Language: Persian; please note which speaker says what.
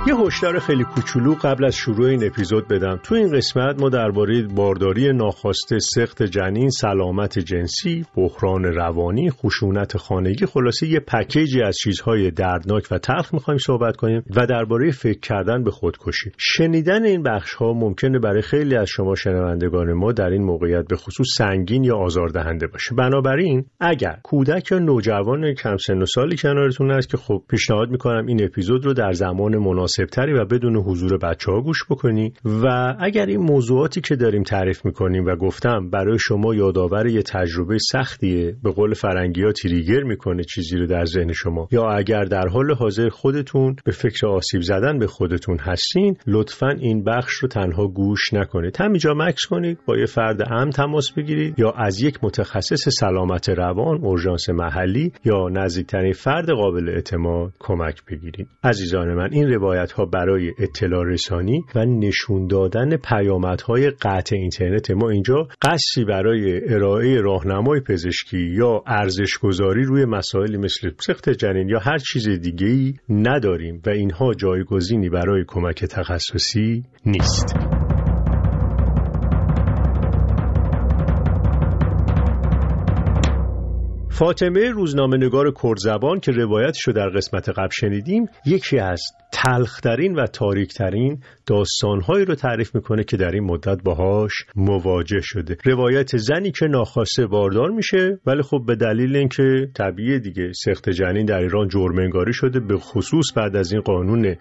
Speaker 1: یه هشدار خیلی کوچولو قبل از شروع این اپیزود بدم. تو این قسمت ما درباره بارداری ناخواسته، سقط جنین، سلامت جنسی، بحران روانی، خشونت خانگی، خلاصه یه پکیجی از چیزهای دردناک و تلخ می‌خوایم صحبت کنیم و درباره فکر کردن به خودکشی. شنیدن این بخش‌ها ممکنه برای خیلی از شما شنوندگان ما در این موقعیت به خصوص سنگین یا آزاردهنده باشه. بنابراین اگر کودک یا نوجوان کم سن و سالی کنارتون هست که خب پیشنهاد می‌کنم این اپیزود رو در زمان مناسبتری و بدون حضور بچه‌ها گوش بکنی و اگر این موضوعاتی که داریم تعریف می‌کنیم و گفتم برای شما یادآور یه تجربه سختیه، به قول فرنگی‌ها تریگر می‌کنه چیزی رو در ذهن شما، یا اگر در حال حاضر خودتون به فکر آسیب زدن به خودتون هستین، لطفاً این بخش رو تنها گوش نکنید. همینجا مکث کنید، با یه فرد امن تماس بگیرید یا از یک متخصص سلامت روان، اورژانس محلی یا نزدیکترین فرد قابل اعتماد کمک بگیرید. عزیزان من، این روایت‌ها برای اطلاع رسانی و نشون دادن پیامدهای قطع اینترنت. ما اینجا قصدی برای ارائه راهنمای پزشکی یا ارزش‌گذاری روی مسائلی مثل سقط جنین یا هر چیز دیگه‌ای نداریم و اینها جایگزینی برای کمک تخصصی نیست. فاطمه روزنامه‌نگار کردزبان که روایتشو در قسمت قبل شنیدیم، یکی از تلخترین و تاریکترین داستانهایی رو تعریف میکنه که در این مدت باهاش مواجه شده. روایت زنی که ناخواسته باردار میشه، ولی خب به دلیل اینکه طبیعیه دیگه سقط جنین در ایران جرم انگاری شده، به خصوص بعد از این قانون